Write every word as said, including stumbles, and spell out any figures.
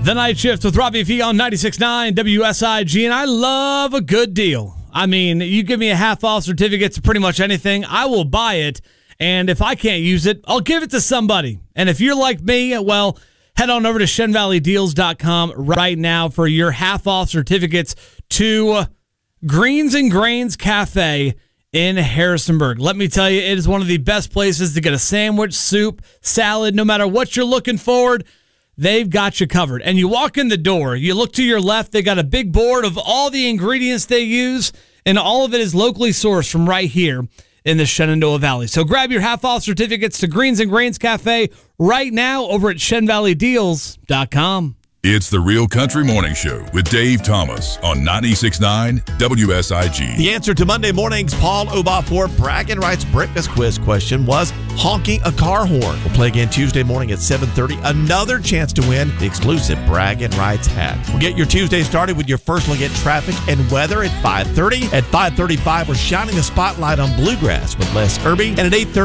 The Night Shift with Robbie Fee on ninety-six point nine W S I G, and I love a good deal. I mean, you give me a half-off certificate to pretty much anything, I will buy it, and if I can't use it, I'll give it to somebody. And if you're like me, well, head on over to Shen Valley Deals dot com right now for your half-off certificates to Greens and Grains Cafe in Harrisonburg. Let me tell you, it is one of the best places to get a sandwich, soup, salad, no matter what you're looking forward. They've got you covered. And you walk in the door, you look to your left, they got a big board of all the ingredients they use, and all of it is locally sourced from right here in the Shenandoah Valley. So grab your half-off certificates to Greens and Grains Cafe right now over at Shen Valley Deals dot com. It's the Real Country Morning Show with Dave Thomas on ninety-six point nine W S I G. The answer to Monday morning's Paul Obafor Bragging Rights Breakfast Quiz question was honking a car horn. We'll play again Tuesday morning at seven thirty. Another chance to win the exclusive Bragging Rights hat. We'll get your Tuesday started with your first look at traffic and weather at five thirty. At five thirty-five, we're shining the spotlight on Bluegrass with Les Irby. And at eight thirty,